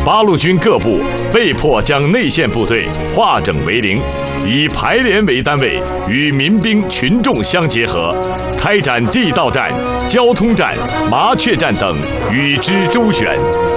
八路军各部被迫将内线部队化整为零，以排连为单位，与民兵群众相结合，开展地道战、交通战、麻雀战等与之周旋。